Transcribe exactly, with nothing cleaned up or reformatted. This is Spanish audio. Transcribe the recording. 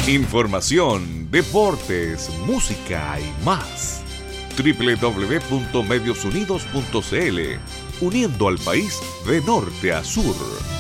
Información, deportes, música y más. doble u doble u doble u punto medios unidos punto c l, uniendo al país de norte a sur.